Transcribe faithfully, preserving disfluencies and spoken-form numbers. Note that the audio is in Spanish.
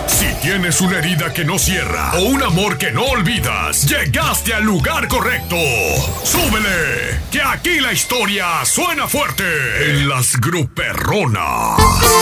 Si tienes una herida que no cierra o un amor que no olvidas, llegaste al lugar correcto. ¡Súbele! Que aquí la historia suena fuerte en Las Gruperronas.